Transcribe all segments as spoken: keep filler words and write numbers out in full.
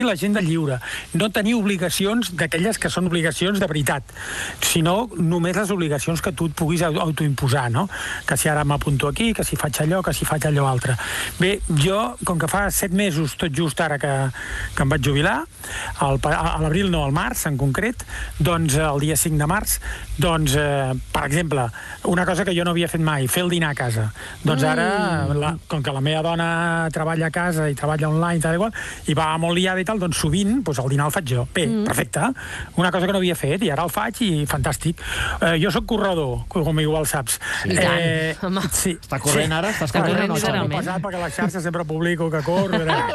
l'agenda lliure, no tenir obligacions d'aquelles que són obligacions de veritat, sinó només les obligacions que tu et puguis autoimposar, no? Que si ara m'apunto aquí, que si faig allò, que si faig allò altre. Bé, jo, com que fa set mesos, tot just ara que, que em vaig jubilar, al, a l'abril no, al març, en concret, doncs el dia cinc de març, doncs, eh, per exemple, una cosa que jo no havia fet mai, fer el dinar a casa. Doncs ara, la, com que la meva dona treballa a casa i treballa online i tal igual, i va molt liada i tal, doncs sovint doncs el dinar el faig jo. Bé, mm. perfecte. Una cosa que no havia fet i ara el faig i fantàstic. Eh, jo sóc corredor, com igual saps. I eh, tant. Sí. Està corrent ara? Estàs corrent? No, no, molt pesat, perquè a les xarxes sempre publico que corro.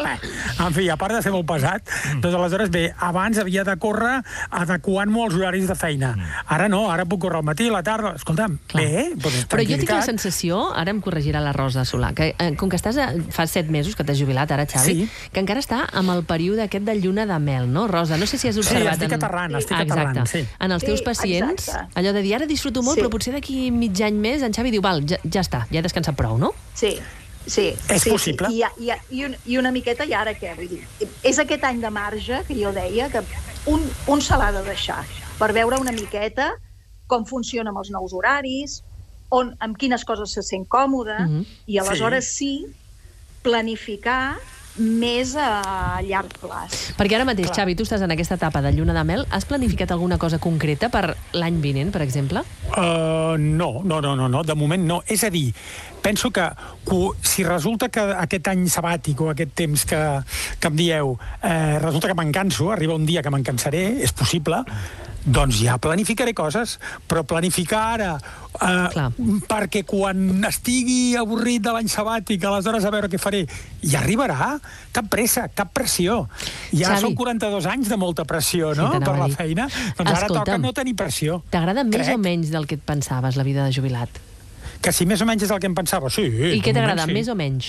En fi, a part de ser molt pesat, mm. doncs aleshores, bé, abans havia de córrer adequant-m'ho als horaris de feina. Mm. Ara no, ara puc córrer al matí, a la tarda. Escolta'm, clar. Bé, doncs però jo tinc la sensació, ara em corregirà la Rosa Solà, que eh, com que estàs a, fa set mesos que t'has jubilat ara, Xavi, sí. que encara està amb el període aquest de lluna de mel, no, Rosa? No sé si has observat... Sí, estic aterrant, en... estic aterrant, sí. En els teus sí, pacients, exacte. Allò de dir, ara disfruto molt, sí. però potser d'aquí mig any més, en Xavi diu, val, ja, ja està, ja he descansat prou, no? Sí, sí. És sí, possible. Sí. I, i, i, un, I una miqueta, i ara què? Vull dir, és aquest any de marge, que jo deia, que un, un se l'ha de deixar, per veure una miqueta com funciona amb els nous horaris, on, amb quines coses se sent còmode, mm-hmm. i aleshores sí, sí planificar més a llarg plaç. Perquè ara mateix, clar. Xavi, tu estàs en aquesta etapa de lluna de mel. Has planificat alguna cosa concreta per l'any vinent, per exemple? Uh, no, no, no, no, no, de moment no. És a dir, penso que, que si resulta que aquest any sabàtic o aquest temps que, que em dieu, eh, resulta que me'n canso, arriba un dia que me'n cansaré, és possible, doncs ja planificaré coses, però planificar ara eh, perquè quan estigui avorrit de l'any sabàtic, aleshores a veure què faré, ja arribarà. Cap pressa, cap pressió. Ja Xavi, són quaranta-dos anys de molta pressió, no?, sí, per la feina. Doncs ara toca no tenir pressió. T'agrada més o menys del que et pensaves, la vida de jubilat? Que si més o menys és el que em pensava, sí. I què t'agrada, més o menys?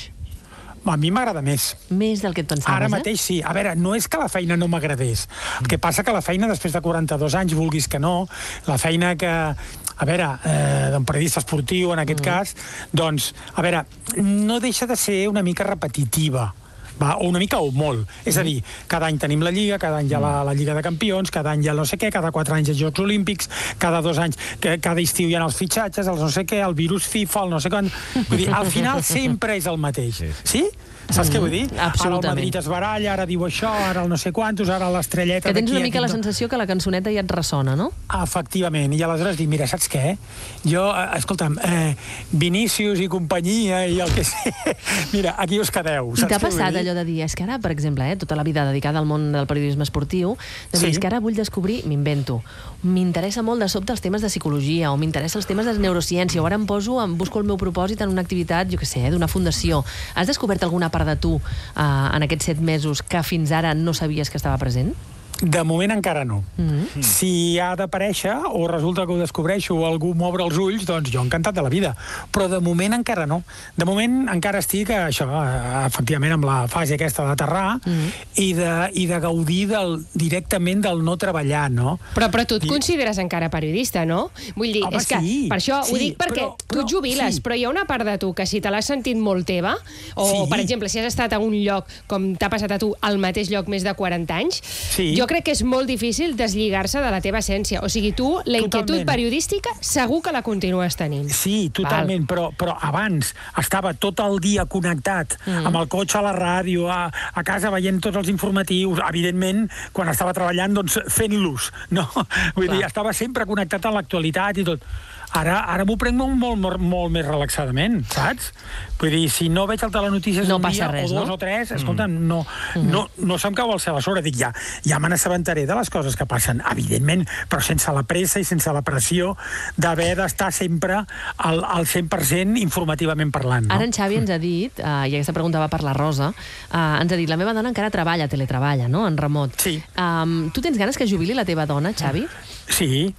A mi m'agrada més. Més del que et pensaves, Ara mateix sí. A veure, no és que la feina no m'agradés. El que passa que la feina, després de quaranta-dos anys, vulguis que no, la feina que... A veure, eh, d'un periodista esportiu, en aquest mm. cas, doncs, a veure, no deixa de ser una mica repetitiva. Va, o una mica o molt. És a dir, cada any tenim la Lliga, cada any hi ha la, la Lliga de Campions, cada any hi ha no sé què, cada quatre anys hi ha Jocs Olímpics, cada dos anys, que, cada estiu hi ha els fitxatges, els no sé què, el virus FIFA, el no sé quan... Vull dir, al final sempre és el mateix. Sí? Saps mm, què vull dir? Ara el Madrid es baralla, ara diu això, ara el no sé quantos, ara l'estrelleta... Que tens una mica la sensació que la cançoneta ja et ressona, no? Efectivament, i aleshores dic, mira, saps què? Jo, escolta'm, eh, Vinícius i companyia i el que sé, mira, aquí us quedeu. I t'ha passat allò de dir, és que ara, per exemple, eh, tota la vida dedicada al món del periodisme esportiu, de dir, sí. és que ara vull descobrir, m'invento, m'interessa molt de sobte els temes de psicologia, o m'interessa els temes de neurociència, o ara em poso, em busco el meu propòsit en una activitat, jo què sé, d'una fundació. Has descobert alguna part de tu eh, en aquests set mesos que fins ara no sabies que estava present? De moment encara no. Mm-hmm. Si ha d'aparèixer, o resulta que ho descobreixo, o algú m'obre els ulls, doncs jo encantat de la vida. Però de moment encara no. De moment encara estic, això, efectivament, amb la fase aquesta d'aterrar mm-hmm. i, de, i de gaudir del, directament del no treballar, no? Però, però tu et I... consideres encara periodista, no? Vull dir, Home, és que sí, per això sí, ho dic perquè però, tu et jubiles, sí. però hi ha una part de tu que si te l'has sentit molt teva, o, sí. per exemple, si has estat a un lloc, com t'ha passat a tu, al mateix lloc més de quaranta anys, sí. jo crec que és molt difícil deslligar-se de la teva essència. O sigui, tu, la inquietud totalment. Periodística, segur que la continues tenint. Sí, totalment, però, però abans estava tot el dia connectat mm. amb el cotxe a la ràdio, a, a casa veient tots els informatius, evidentment, quan estava treballant, doncs, fent-los, no? Vull Clar. dir, estava sempre connectat a l'actualitat i tot. Ara, ara m'ho prenc molt, molt, molt més relaxadament, saps? Vull dir, si no veig el telenotícies no un dia res, o dos no? o tres, escolta, mm. no, no, no se'm cau el cel a sobre. Dic, ja, ja me n'assabentaré de les coses que passen, evidentment, però sense la pressa i sense la pressió d'haver d'estar sempre al, al cent per cent informativament parlant. No? Ara en Xavi ens ha dit, uh, i aquesta pregunta va per la Rosa, uh, ens ha dit, la meva dona encara treballa, teletreballa, no?, en remot. Sí. Um, tu tens ganes que jubili la teva dona, Xavi? Sí.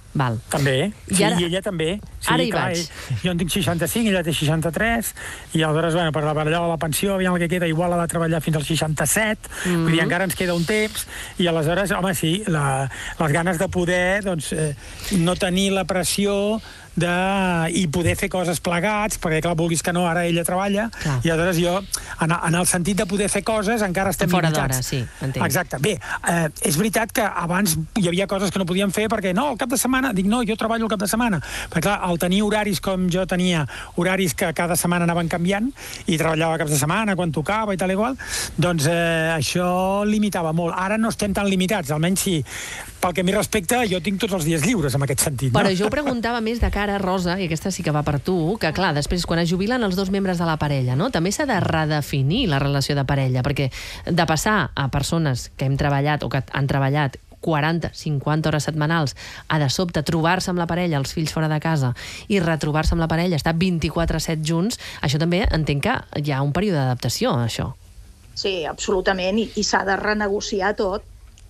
Val. També, sí, I, ara... i ella també. Sí, Ara hi clar, vaig. ell- Jo en tinc seixanta-cinc, ella té seixanta-tres, i aleshores, bueno, per la allò de la pensió, aviam el que queda, igual ha de treballar fins als seixanta-set, Mhm. vull dir, encara ens queda un temps, i aleshores, home, sí, la, les ganes de poder, doncs, eh, no tenir la pressió de... i poder fer coses plegats, perquè, clar, vulguis que no, ara ella treballa, Clar. i aleshores jo, en, en el sentit de poder fer coses, encara estem Fora limitats. d'hora, sí, entenc. Exacte. Bé, eh, és veritat que abans hi havia coses que no podíem fer perquè, no, el cap de setmana, dic, no, jo treballo el cap de setmana. Perquè, clar, al tenir horaris com jo tenia, horaris que cada setmana anaven canviant, i treballava caps de setmana, quan tocava i tal i igual, doncs eh, això limitava molt. Ara no estem tan limitats, almenys si, pel que a mi respecta, jo tinc tots els dies lliures en aquest sentit. Però no? jo ho preguntava més de cara, Rosa, i aquesta sí que va per tu, que clar, després quan es jubilen els dos membres de la parella, no? També s'ha de redefinir la relació de parella, perquè de passar a persones que hem treballat o que han treballat quaranta, cinquanta hores setmanals, a de sobte trobar-se amb la parella, els fills fora de casa, i retrobar-se amb la parella, estar vint-i-quatre set junts, això també entenc que hi ha un període d'adaptació, això. Sí, absolutament, i, i s'ha de renegociar tot.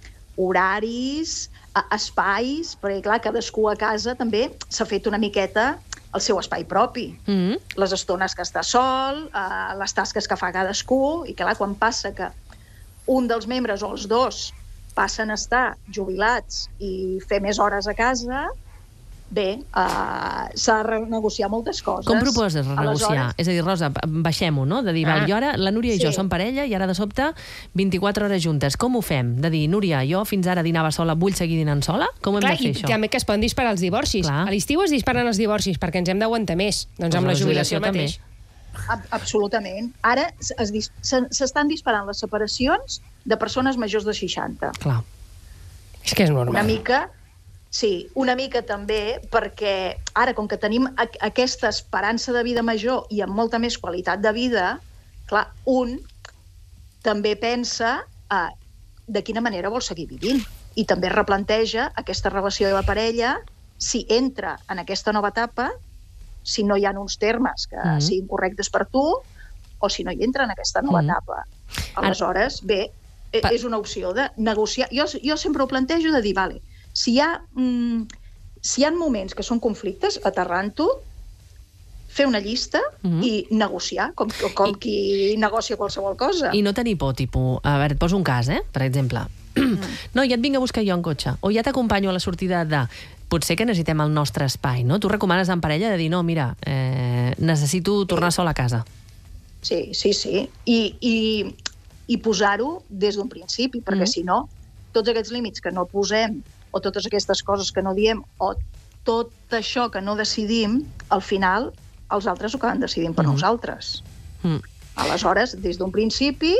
Horaris, a- espais, perquè clar, cadascú a casa també s'ha fet una miqueta el seu espai propi. Mm -hmm. Les estones que està sol, eh, les tasques que fa cadascú, i clar, quan passa que un dels membres o els dos passen a estar jubilats i fer més hores a casa, bé, uh, s'ha de renegociar moltes coses. Com proposes renegociar? Aleshores, És a dir, Rosa, baixem-ho, no? De dir, Ah. val, jo ara, la Núria i jo Sí. som parella i ara de sobte vint-i-quatre hores juntes. Com ho fem? De dir, Núria, jo fins ara dinava sola, vull seguir dinant sola? Com ho hem Clar, de fer, i això? també que es poden disparar els divorcis. Clar. A l'estiu es disparen els divorcis perquè ens hem d'aguantar més. Doncs amb la jubilació mateix. ab- absolutament. Ara s- es dis- se- s'estan disparant les separacions de persones majors de seixanta. Clar. És que és Una normal. mica, sí, una mica també, perquè ara, com que tenim a- aquesta esperança de vida major i amb molta més qualitat de vida, clar, un també pensa eh, de quina manera vol seguir vivint, i també replanteja aquesta relació de la parella, si entra en aquesta nova etapa, si no hi ha uns termes que Mhm. siguin correctes per tu, o si no hi entra en aquesta nova Mhm. etapa. Aleshores, bé, e- Pa- és una opció de negociar. Jo, jo sempre ho plantejo de dir, vale, si hi ha, mm, si hi ha moments que són conflictes, aterrant-ho, fer una llista Mhm. i negociar, com, com qui negocia qualsevol cosa. I no tenir por, tipus... A veure, et poso un cas, eh? Per exemple. No, ja et vinc a buscar jo en cotxe. O ja t'acompanyo a la sortida de... Potser que necessitem el nostre espai, no? Tu recomanes en parella de dir, no, mira, eh, necessito tornar sola a casa. Sí, sí, sí. I, i, i posar-ho des d'un principi, perquè Mhm. si no, tots aquests límits que no posem, o totes aquestes coses que no diem, o tot això que no decidim, al final els altres ho acaben decidint per Mhm. nosaltres. Mm. Aleshores, des d'un principi,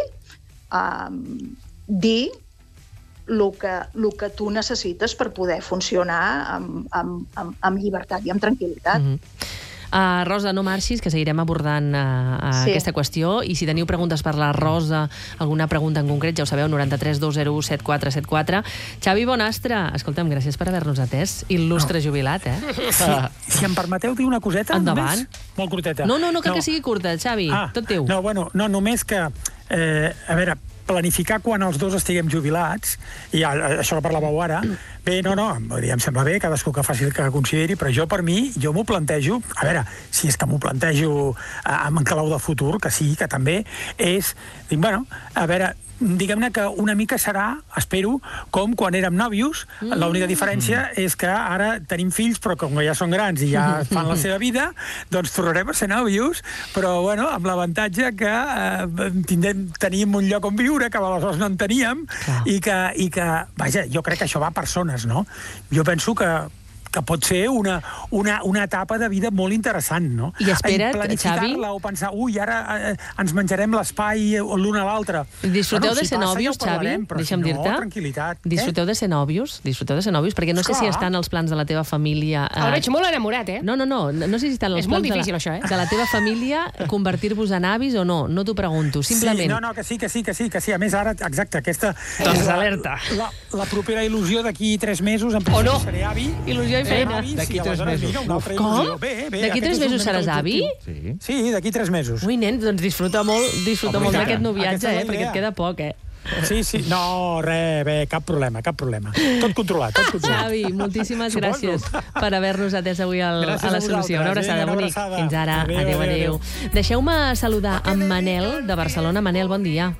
um, dir el que, el que tu necessites per poder funcionar amb, amb, amb, amb llibertat i amb tranquil·litat. Mm -hmm. Uh, Rosa, no marxis, que seguirem abordant uh, uh, Sí. aquesta qüestió, i si teniu preguntes per la Rosa, alguna pregunta en concret, ja ho sabeu, noranta-tres dos zero u set quatre set quatre. Xavi Bonastre, escolta'm, gràcies per haver-nos atès. Il·lustre jubilat, eh? Si, si em permeteu dir una coseta, Endavant. només? Molt curteta. No, no, no cal que sigui curta, Xavi, Ah, tot teu. No, bueno, no, només que, eh, a veure, planificar quan els dos estiguem jubilats, i a, a, això que parlàveu ara, bé, no, no, vull dir, em sembla bé, cadascú que faci el que consideri, però jo, per mi, jo m'ho plantejo, a veure, si és que m'ho plantejo eh, amb clau de futur, que sí, que també, és, dic, bueno, a veure, diguem-ne que una mica serà, espero, com quan érem nòvios. Mm. L'única diferència és que ara tenim fills, però com que ja són grans i ja fan la seva vida, doncs tornarem a ser nòvios, però bueno, amb l'avantatge que eh, tindrem, tenim un lloc on viure, que aleshores no en teníem, Clar. i que, i que, vaja, jo crec que això va a persones, no? Jo penso que que pot ser una, una, una etapa de vida molt interessant, no? I espera't, planificar-la o pensar, ui, ara eh, ens menjarem l'espai l'un a l'altre. Disfruteu Bueno, de si ser passa, nòvios, ja ho parlarem, Xavi? però Deixa'm si no, dir-te. tranquil·litat. Disfruteu de ser nòvios, disfruteu de ser nòvios, perquè no sé si Esclar. estan els plans de la teva família... El veig molt enamorat, eh? No, no, no, no sé si estan els És molt plans difícil, de, això, la, eh? de la teva família convertir-vos en avis o no, no t'ho pregunto, simplement... Sí, no, no, que sí, que sí, que sí, que sí. A més, ara, exacte, aquesta... Doncs és la- alerta. La, la propera il·lusió d'aquí tres mesos, en principi no. seré avi. Il·lusió i feina. avi, D'aquí sí, tres aleshores, mesos. mira, una altra Com? il·lusió. Bé, bé, D'aquí aquest tres és un mesos mica seràs avi? l'objectiu. Sí. Sí, d'aquí tres mesos. Ui, nen, doncs disfruta molt, disfruta Home, molt i tant. d'aquest noviatge, Aquesta és la eh, perquè idea. et queda poc, eh? Sí, sí, no, res, bé, cap problema, cap problema. Tot controlat, tot controlat. Xavi, moltíssimes Suposo. gràcies per haver-nos atès avui al, Gràcies a la a solució. vosaltres. Una abraçada, Vinga, una bonic. abraçada. Fins ara. Adéu, Adéu, adéu, adéu. Deixeu-me saludar en Manel, de Barcelona. Manel, bon dia.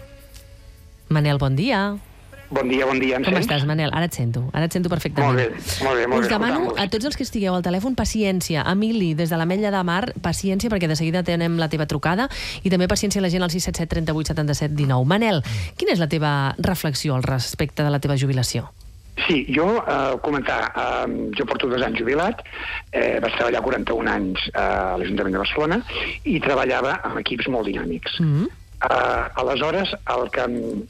Manel, bon dia. Bon dia, bon dia. Com estàs, Manel? Ara et sento. Ara et sento perfectament. Molt bé, molt bé. Molt Us bé, demano escolta'm-vos. a tots els que estigueu al telèfon paciència. Emili, des de l'Ametlla de Mar, paciència, perquè de seguida tenem la teva trucada, i també paciència a la gent al sis set set, trenta-vuit, setanta-set, dinou. Manel, quina és la teva reflexió al respecte de la teva jubilació? Sí, jo, eh, comentar, eh, jo porto dos anys jubilat, eh, vaig treballar quaranta-un anys eh, a l'Ajuntament de Barcelona i treballava amb equips molt dinàmics. Mm -hmm. eh, aleshores, el que, el,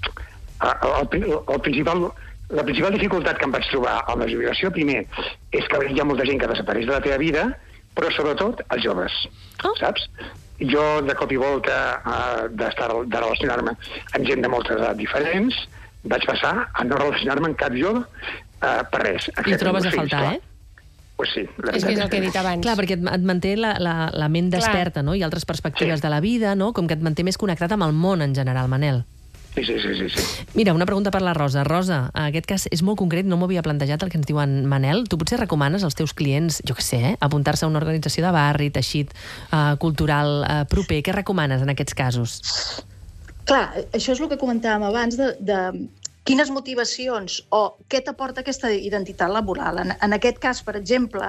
el, el principal, la principal dificultat que em vaig trobar amb la jubilació, primer, és que hi ha molta gent que desapareix de la teva vida, però sobretot els joves, oh. saps? Jo, de cop i volta, eh, d'estar de relacionar-me amb gent de moltes edats diferents, vaig passar a no relacionar-me amb cap jove eh, per res. I trobes a faltar, clar. eh? Pues sí. La És que és el que he dit abans. Clar, perquè et, et manté la, la, la ment Clar. desperta, no? I altres perspectives Sí. de la vida, no? Com que et manté més connectat amb el món en general, Manel. Sí, sí, sí, sí, sí. Mira, una pregunta per la Rosa. Rosa, en aquest cas és molt concret, no m'ho havia plantejat el que ens diuen Manel. Tu potser recomanes als teus clients, jo què sé, eh, apuntar-se a una organització de barri, teixit uh, cultural uh, proper. Què recomanes en aquests casos? Clar, això és el que comentàvem abans de, de quines motivacions o què t'aporta aquesta identitat laboral. En, en aquest cas, per exemple,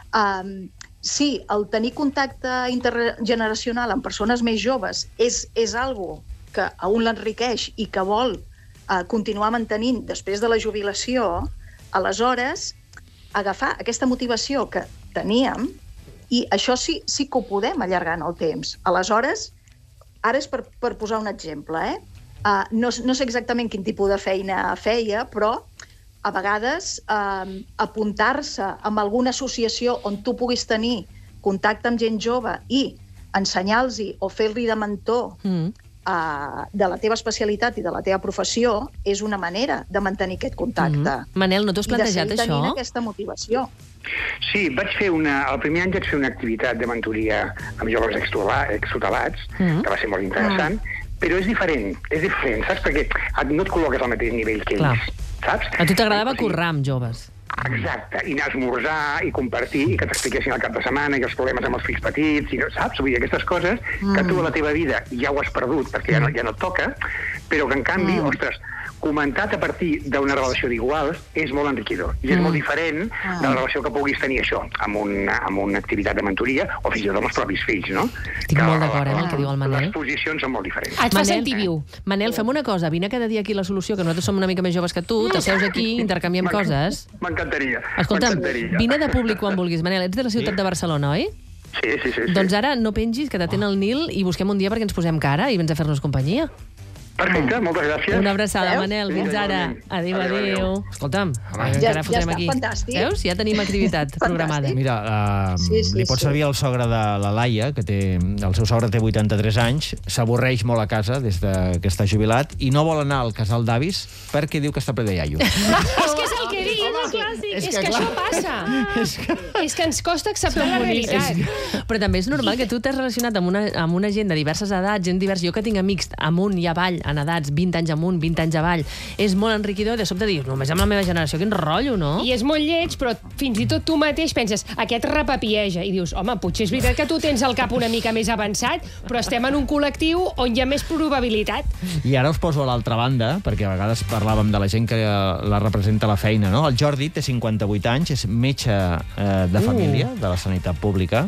um, sí, el tenir contacte intergeneracional amb persones més joves és, és algo que a un l'enriqueix i que vol uh, continuar mantenint després de la jubilació, aleshores, agafar aquesta motivació que teníem, i això sí, sí que ho podem allargar en el temps. Aleshores, ara és per, per posar un exemple, eh? Uh, no, no sé exactament quin tipus de feina feia, però a vegades uh, apuntar-se amb alguna associació on tu puguis tenir contacte amb gent jove i ensenyar-los o fer-li de mentor mm. uh, de la teva especialitat i de la teva professió és una manera de mantenir aquest contacte. Mm. Manel, no t'ho has plantejat, I de seguir això? tenint aquesta motivació. Sí, vaig fer una... El primer any vaig fer una activitat de mentoria amb joves extutelats, mm. que va ser molt interessant, mm. però és diferent, és diferent, saps? Perquè no et col·loques al mateix nivell que Clar. ells, saps? A tu t'agradava O sigui, currar amb joves. Exacte, i anar a esmorzar i compartir i que t'expliquessin el cap de setmana i els problemes amb els fills petits, i, saps? Vull dir, aquestes coses mm. que tu a la teva vida ja ho has perdut perquè ja no, ja no et toca, però que en canvi, mm. ostres, comentat a partir d'una relació d'iguals és molt enriquidor i és mm. molt diferent mm. de la relació que puguis tenir això amb una, amb una activitat de mentoria o fins i tot amb els propis fills, no? Estic que molt d'acord, eh, amb el que diu el Manel. Les posicions són molt diferents. Et fa sentir viu. Manel, fem una cosa, vine cada dia aquí a la solució, que nosaltres som una mica més joves que tu, t'asseus aquí, intercanviem coses. M'encantaria. Escolta'm, vine de públic quan vulguis, Manel. Ets de la ciutat de Barcelona, oi? Sí, sí, sí. sí. Doncs ara no pengis, que t'atén el Nil i busquem un dia perquè ens posem cara i vens a fer-nos companyia. Perfecte, moltes gràcies. Una abraçada, Veus? Manel. Fins ara. Adéu, Adéu, adéu. adéu. Escolta'm, Ja- encara ja fotrem està, aquí. fantàstic. Veus? Ja tenim activitat programada. Fantàstic. Mira, uh, Sí, sí, li pot sí. servir al sogre de la Laia, que té, el seu sogre té vuitanta-tres anys, s'avorreix molt a casa des de que està jubilat i no vol anar al casal d'avis perquè diu que està ple de iaio. És que és el que dic. És, És que, que, això clar. passa. És que... És que ens costa acceptar la realitat. Però també és normal que tu t'has relacionat amb una, amb una gent de diverses edats, gent diversa. Jo que tinc amics amunt i avall, en edats, vint anys amunt, vint anys avall, és molt enriquidor. De sobte dius, només amb la meva generació, quin rotllo, no? I és molt lleig, però fins i tot tu mateix penses, aquest repapieja, i dius, home, potser és veritat que tu tens el cap una mica més avançat, però estem en un col·lectiu on hi ha més probabilitat. I ara us poso a l'altra banda, perquè a vegades parlàvem de la gent que la representa la feina, no? El Jordi té cinquanta-vuit anys, és metge eh, de família, de la sanitat pública,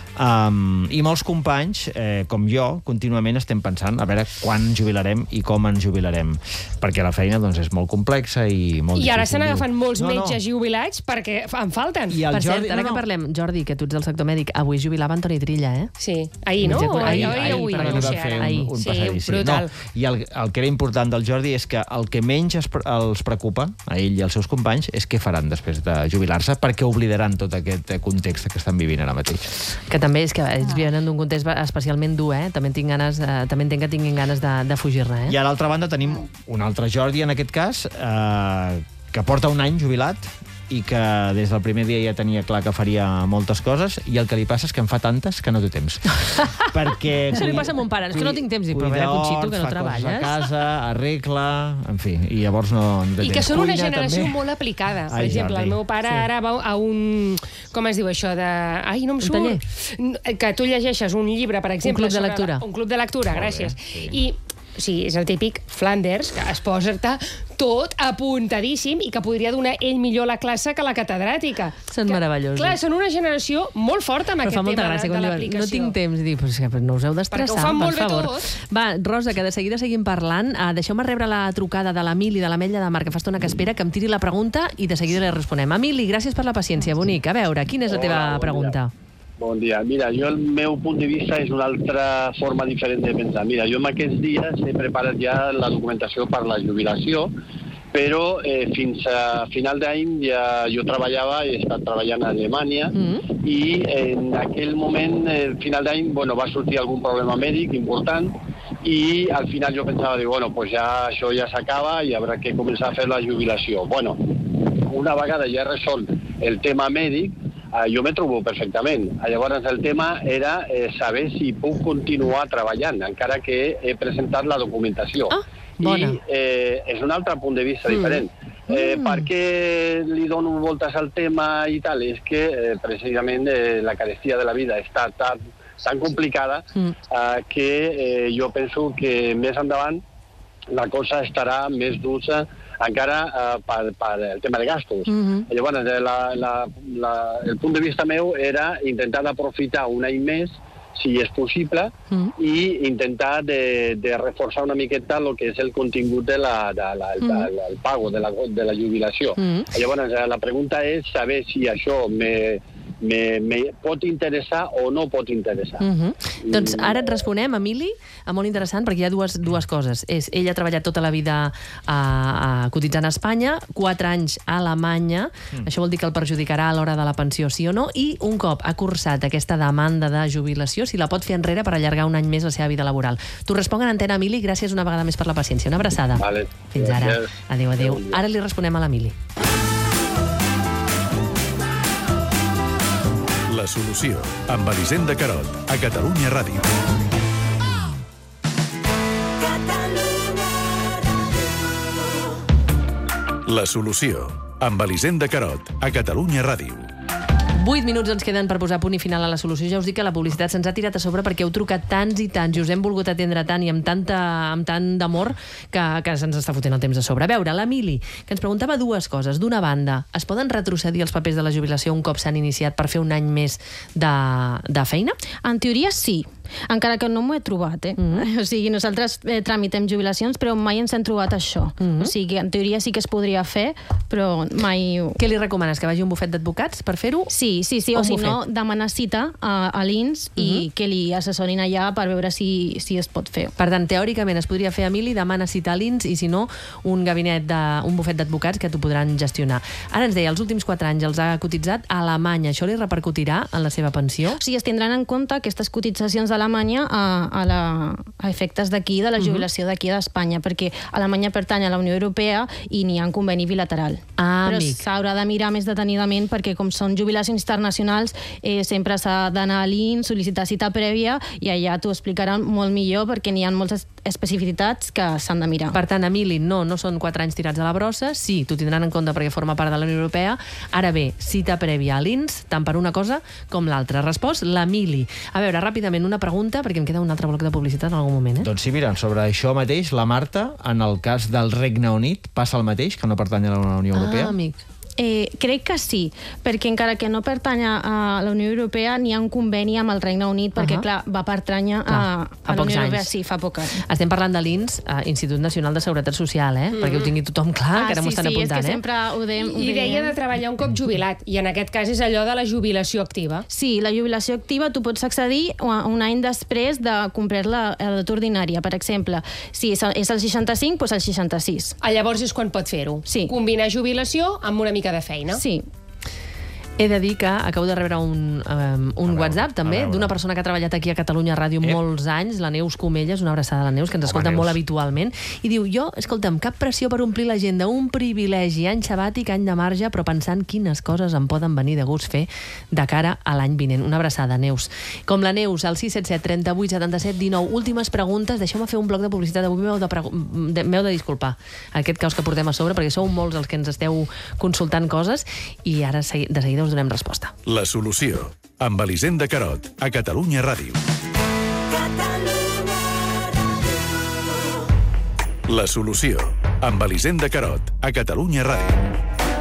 um, i molts companys, eh, com jo, contínuament estem pensant a veure quan jubilarem i com ens jubilarem, perquè la feina doncs, és molt complexa i molt I ara difícil. estan agafant molts No, no. metges jubilats perquè en falten. I el Per cert, Jordi- ara no, que no. parlem, Jordi, que tu ets del sector mèdic, avui jubilava Antoni Trilla, eh? Sí, ahir, no? Metge- O ahir, ahir, ahir, avui, perdó, no va sé fer ara. un, un Sí, passadís. brutal. No, I el, el que era important del Jordi és que el que menys es, pre- els preocupa, a ell i als seus companys, és què faran després de jubilar-se, perquè oblidaran tot aquest eh, context que estan vivint ara mateix. Que també és que ells viuen d'un context especialment dur, eh? També, tinc ganes, eh, també entenc que tinguin ganes de, de fugir-ne, eh? I a l'altra banda tenim un altre Jordi, en aquest cas, eh, que porta un any jubilat i que des del primer dia ja tenia clar que faria moltes coses, i el que li passa és que en fa tantes que no té temps. Perquè... Això li passa a mon pare, és que no tinc temps. Dic, però a veure, Conxito, que no treballes. Fa coses a casa, arregla, en fi, i llavors no... I que són una generació molt aplicada. Per exemple, el meu pare ara va a un... Com es diu això? De... Ai, no em surt. Que tu llegeixes un llibre, per exemple... Un club de lectura. Un club de lectura, gràcies. I... Sí, és el típic Flanders, que es posa tot apuntadíssim i que podria donar ell millor la classe que la catedràtica. Són meravellosos. Clar, són una generació molt forta amb aquest tema de l'aplicació. No tinc temps, i dic, però no us heu d'estressar, per favor. Perquè ho fan molt bé tot. Va, Rosa, que de seguida seguim parlant. Deixeu-me rebre la trucada de l'Emili de l'Ametlla de Mar, que fa estona que espera, que em tiri la pregunta i de seguida li responem. Emili, gràcies per la paciència, bonic. A veure, quina és la teva pregunta? Bon dia. Mira, jo el meu punt de vista és una altra forma diferent de pensar. Mira, jo en aquests dies he preparat ja la documentació per la jubilació, però eh, fins a final d'any ja jo treballava, he estat treballant a Alemanya, mm. i en aquell moment, al final d'any, bueno, va sortir algun problema mèdic important, i al final jo pensava, dic, bueno, pues ja, això ja s'acaba i haurà que començar a fer la jubilació. Bueno, una vegada ja he resolt el tema mèdic, Uh, jo me trobo perfectament. Llavors el tema era eh, saber si puc continuar treballant, encara que he presentat la documentació. Ah, bona. I eh, és un altre punt de vista mm. diferent. Eh, mm. Per què li dono voltes al tema i tal? És que eh, precisament eh, la carestia de la vida està tan, tan complicada mm. eh, que eh, jo penso que més endavant la cosa estarà més dulce encara uh, per, per el tema de gastos. Mm-hmm. Llavors, la, la, la, el punt de vista meu era intentar aprofitar un any més, si és possible, mm-hmm. i intentar de, de reforçar una miqueta el que és el contingut de la, de la, el, mm-hmm. el, el pago de la, de la jubilació. Mm-hmm. Llavors, la pregunta és saber si això me... Me, me pot interessar o no pot interessar. Uh-huh. Mm. Doncs ara et responem, Emili, molt interessant, perquè hi ha dues, dues coses. És, ell ha treballat tota la vida a, a, cotitzant a Espanya, quatre anys a Alemanya, mm. això vol dir que el perjudicarà a l'hora de la pensió, sí o no, i un cop ha cursat aquesta demanda de jubilació, si la pot fer enrere per allargar un any més la seva vida laboral. T'ho responc en antena, Emili, gràcies una vegada més per la paciència. Una abraçada. Vale. Fins ara. Adéu, adéu. Ara li responem a l'Emili. La solució, amb Elisenda Carot, a Catalunya Ràdio. La solució, amb Elisenda Carot, a Catalunya Ràdio. Vuit minuts ens queden per posar punt i final a la solució. Ja us dic que la publicitat se'ns ha tirat a sobre perquè heu trucat tants i tants i us hem volgut atendre tant i amb, tanta, amb tant d'amor que, que se'ns està fotent el temps a sobre. A veure, l'Emili, que ens preguntava dues coses. D'una banda, es poden retrocedir els papers de la jubilació un cop s'han iniciat per fer un any més de, de feina? En teoria sí, encara que no m'ho he trobat. Eh? Mm-hmm. O sigui, nosaltres eh, tramitem jubilacions, però mai ens hem trobat això. Mm-hmm. O sigui, en teoria sí que es podria fer, però mai... Què li recomanes? Que vagi a un bufet d'advocats per fer-ho? Sí, sí, sí, o, o si no, demanar cita a, a l'I N S i mm-hmm. que li assessorin allà per veure si, si es pot fer. Per tant, teòricament es podria fer, Emili, demana cita a l'I N S i si no, un gabinet de, un bufet d'advocats que t'ho podran gestionar. Ara ens deia, els últims quatre anys els ha cotitzat a Alemanya. Això li repercutirà en la seva pensió? O sigui, es tindran en compte aquestes cotitzacions d'Alemanya a, a, la, a efectes d'aquí, de la jubilació d'aquí d'Espanya, perquè Alemanya pertany a la Unió Europea i n'hi ha un conveni bilateral. Ah, però amic. S'haurà de mirar més detenidament perquè com són jubilacions internacionals eh, sempre s'ha d'anar a l'I N S, sol·licitar cita prèvia i allà t'ho explicaran molt millor perquè n'hi ha moltes especificitats que s'han de mirar. Per tant, Emili, no, no són quatre anys tirats a la brossa, sí, t'ho tindran en compte perquè forma part de la Unió Europea. Ara bé, cita prèvia a l'I N S, tant per una cosa com l'altra. Respost, l'Emili. A veure, ràpidament, una pregunta, perquè em queda un altre bloc de publicitat en algun moment, eh? Doncs sí, mira, sobre això mateix, la Marta, en el cas del Regne Unit, passa el mateix, que no pertany a la Unió Europea? Ah, amic. Eh, crec que sí, perquè encara que no pertany a la Unió Europea n'hi ha un conveni amb el Regne Unit, perquè, uh-huh. clar, va pertànyer a, a la Unió Europea. Sí, fa poc anys. Estem parlant de l'I N S, eh, Institut Nacional de Seguretat Social, eh? Mm. Perquè ho tingui tothom clar, ah, que ara sí, m'ho estan sí, apuntant, és que eh? sempre ho deim, ho I deia de treballar un cop jubilat, i en aquest cas és allò de la jubilació activa. Sí, la jubilació activa tu pots accedir un any després de complir la edat ordinària. Per exemple, si és el seixanta-cinc, doncs el seixanta-sis. Llavors és quan pot fer-ho. Sí. Combinar jubilació amb una mica de feina. Sí. He de dir que acabo de rebre un, um, un WhatsApp, també, d'una persona que ha treballat aquí a Catalunya Ràdio Ep. molts anys, la Neus Comelles, una abraçada a la Neus, que ens escolta Home, molt habitualment, i diu, jo, escolta'm, cap pressió per omplir l'agenda, un privilegi, any sabàtic, any de marge, però pensant quines coses em poden venir de gust fer de cara a l'any vinent. Una abraçada, Neus. Com la Neus, al sis set set, trenta-vuit, setanta-set, dinou. Últimes preguntes. Deixeu-me fer un bloc de publicitat. Avui m'heu de, de, m'heu de disculpar aquest caos que portem a sobre, perquè sou molts els que ens esteu consultant coses, i ara de seguida us donem resposta. La solució, amb Elisenda Carot, a Catalunya Ràdio. La solució, amb Elisenda Carot, a Catalunya Ràdio.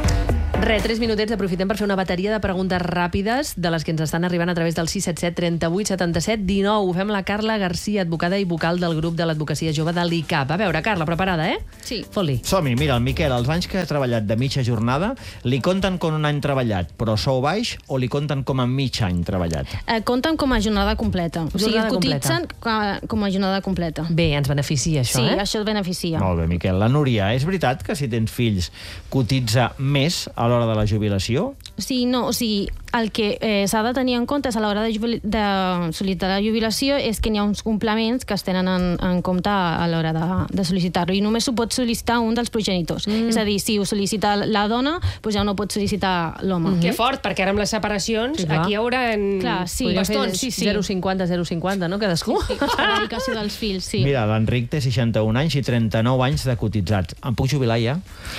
Re, tres minutets, aprofitem per fer una bateria de preguntes ràpides de les que ens estan arribant a través del sis set set, trenta-vuit, setanta-set, dinou. Ho fem la Carla Garcia, advocada i vocal del grup de l'advocacia jove de l'I C A P. A veure, Carla, preparada, eh? Sí. Fot-li. Som-hi, mira, el Miquel, els anys que ha treballat de mitja jornada, li compten com un any treballat, però sou baix, o li compten com a mig any treballat? Eh, compten com a jornada completa. O sigui, Jornada cotitzen completa. com a jornada completa. Bé, ens beneficia això, sí, eh? Sí, això es beneficia. Molt bé, Miquel. La Núria, és veritat que si tens fills cotitza més a l'hora de la jubilació? Sí, no, o sigui, el que eh, s'ha de tenir en compte a l'hora de, de sol·licitar la jubilació és que n'hi ha uns complements que es tenen en, en compte a l'hora de, de sol·licitar-lo, i només ho pot sol·licitar un dels progenitors. Mm. És a dir, si ho sol·licita la dona, doncs ja no pot sol·licitar l'home. Mm -hmm. Que fort, perquè ara amb les separacions sí, aquí hi haurà clar, sí, bastons. Sí, sí. zero coma cinquanta, zero coma cinquanta, no? Cadascú. Sí, sí, la dedicació dels fills, sí. Mira, l'Enric té seixanta-un anys i trenta-nou anys de cotitzats. Em puc jubilar ja?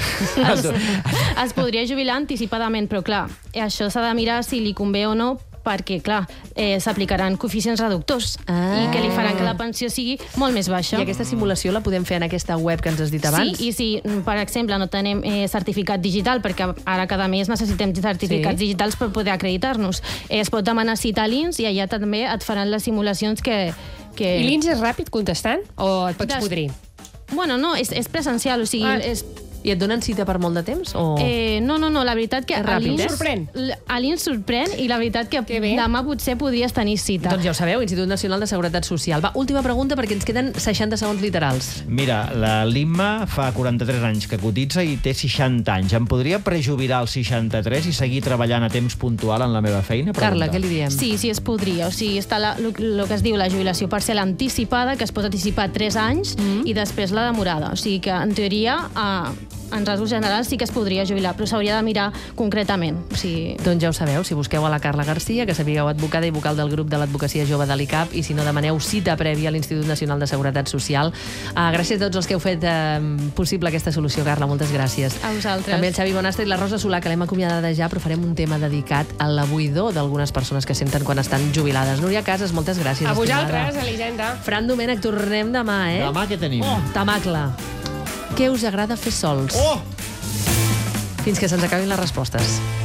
Es, es podria jubilar anticipadament, però clar, això s'ha de mirar si li convé o no, perquè, clar, eh, s'aplicaran coeficients reductors ah. i que li faran que la pensió sigui molt més baixa. I aquesta simulació la podem fer en aquesta web que ens has dit abans? Sí, i si, per exemple, no tenim eh, certificat digital, perquè ara cada mes necessitem certificats sí. digitals per poder acreditar-nos, eh, es pot demanar cita a l'I N S i allà també et faran les simulacions que... que... I l'I N S és ràpid contestant o et pots Des... podrir? Bueno, no, és, és presencial, o sigui... Ah. És... I et donen cita per molt de temps? O... Eh, no, no, no, la veritat que... És ràpid, eh? sorprèn. A l'I N S sorprèn i la veritat que demà potser podries tenir cita. Doncs ja ho sabeu, Institut Nacional de Seguretat Social. Va, última pregunta perquè ens queden seixanta segons literals. Mira, la Limma fa quaranta-tres anys que cotitza i té seixanta anys. Em podria prejubilar als seixanta-tres i seguir treballant a temps puntual en la meva feina? Pregunta. Carla, què li diem? Sí, sí, es podria. O sigui, està el que es diu la jubilació parcial anticipada, que es pot anticipar tres anys, mm-hmm. i després la demorada. O sigui que, en teoria, eh, en rasgos generals sí que es podria jubilar, però s'hauria de mirar concretament. O sigui... Doncs ja ho sabeu, si busqueu a la Carla Garcia, que sapigueu advocada i vocal del grup de l'advocacia jove de l'I C A P, i si no, demaneu cita prèvia a l'Institut Nacional de Seguretat Social. Uh, gràcies a tots els que heu fet uh, possible aquesta solució, Carla, moltes gràcies. A vosaltres. També el Xavi Bonastre i la Rosa Solà, que l'hem acomiadada ja, però farem un tema dedicat a l'abuïdor d'algunes persones que senten quan estan jubilades. Núria Casas, moltes gràcies. A vosaltres, Elisenda. Fran Domènech, tornem demà, eh? Demà què tenim? Oh, tamacle. Què us agrada fer sols? Oh! Fins que se'ns acabin les respostes.